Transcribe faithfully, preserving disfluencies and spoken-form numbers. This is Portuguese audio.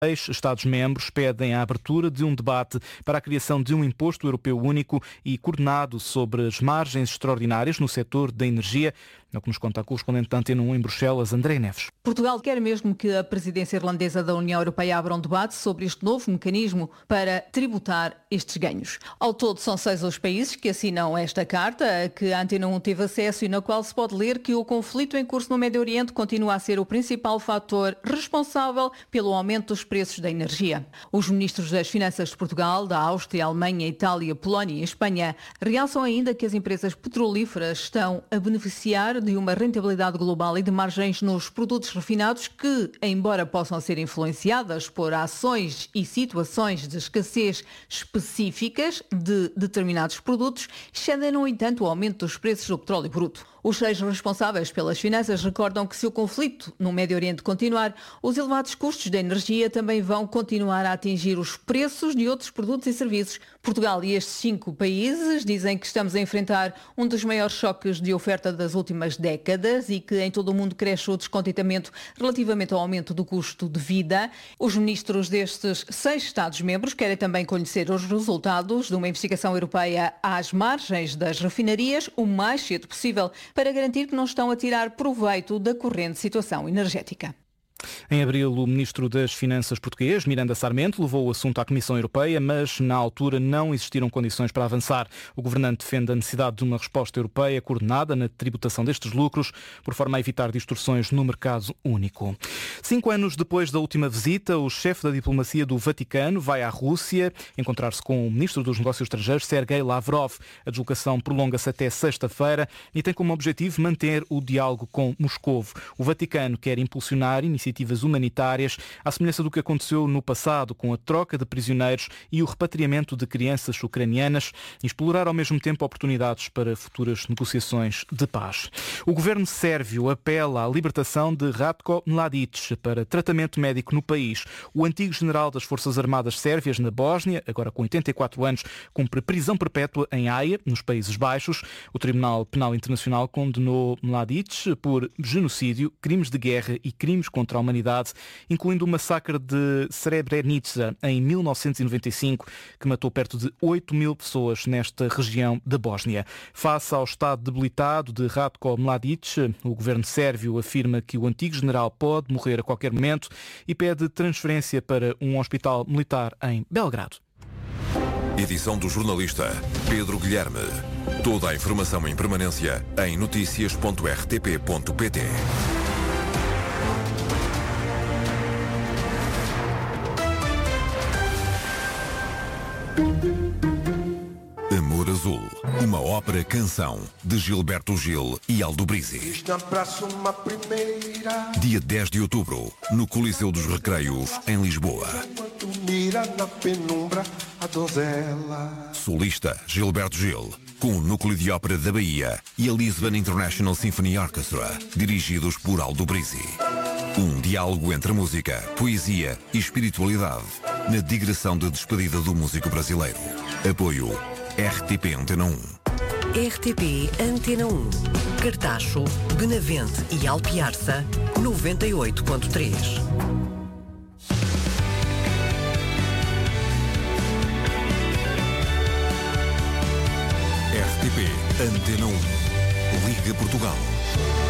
Seis Estados-membros pedem a abertura de um debate para a criação de um imposto europeu único e coordenado sobre as margens extraordinárias no setor da energia. É o que nos conta a correspondente da Antena um em Bruxelas, André Neves. Portugal quer mesmo que a presidência irlandesa da União Europeia abra um debate sobre este novo mecanismo para tributar estes ganhos. Ao todo, são seis os países que assinam esta carta, a que a Antena um teve acesso e na qual se pode ler que o conflito em curso no Médio Oriente continua a ser o principal fator responsável pelo aumento dos preços da energia. Os ministros das Finanças de Portugal, da Áustria, Alemanha, Itália, Polónia e Espanha realçam ainda que as empresas petrolíferas estão a beneficiar de uma rentabilidade global e de margens nos produtos refinados que, embora possam ser influenciadas por ações e situações de escassez específicas de determinados produtos, excedem, no entanto, o aumento dos preços do petróleo bruto. Os seis responsáveis pelas finanças recordam que se o conflito no Médio Oriente continuar, os elevados custos da energia também vão continuar a atingir os preços de outros produtos e serviços. Portugal e estes cinco países dizem que estamos a enfrentar um dos maiores choques de oferta das últimas décadas e que em todo o mundo cresce o descontentamento relativamente ao aumento do custo de vida. Os ministros destes seis Estados-membros querem também conhecer os resultados de uma investigação europeia às margens das refinarias o mais cedo possível, para garantir que não estão a tirar proveito da corrente situação energética. Em abril, o ministro das Finanças português, Miranda Sarmento, levou o assunto à Comissão Europeia, mas na altura não existiram condições para avançar. O governante defende a necessidade de uma resposta europeia coordenada na tributação destes lucros, por forma a evitar distorções no mercado único. Cinco anos depois da última visita, o chefe da diplomacia do Vaticano vai à Rússia encontrar-se com o ministro dos Negócios Estrangeiros, Sergei Lavrov. A deslocação prolonga-se até sexta-feira e tem como objetivo manter o diálogo com Moscovo. O Vaticano quer impulsionar iniciativas humanitárias, à semelhança do que aconteceu no passado com a troca de prisioneiros e o repatriamento de crianças ucranianas, e explorar ao mesmo tempo oportunidades para futuras negociações de paz. O governo sérvio apela à libertação de Ratko Mladic para tratamento médico no país. O antigo general das Forças Armadas Sérvias na Bósnia, agora com oitenta e quatro anos, cumpre prisão perpétua em Haia, nos Países Baixos. O Tribunal Penal Internacional condenou Mladic por genocídio, crimes de guerra e crimes contra a humanidade, incluindo o massacre de Srebrenica em mil novecentos e noventa e cinco, que matou perto de oito mil pessoas nesta região da Bósnia. Face ao estado debilitado de Ratko Mladic, o governo sérvio afirma que o antigo general pode morrer a qualquer momento e pede transferência para um hospital militar em Belgrado. Edição do jornalista Pedro Guilherme. Toda a informação em permanência em notícias ponto r t p ponto p t. Amor Azul, uma ópera-canção de Gilberto Gil e Aldo Brizzi. Dia dez de outubro, no Coliseu dos Recreios, em Lisboa. Solista Gilberto Gil, com o Núcleo de Ópera da Bahia e a Lisbon International Symphony Orchestra, dirigidos por Aldo Brizzi. Um diálogo entre música, poesia e espiritualidade, na digressão de despedida do músico brasileiro. Apoio R T P Antena um. R T P Antena um. Cartacho, Benavente e Alpiarça, noventa e oito ponto três. R T P Antena um. Liga Portugal.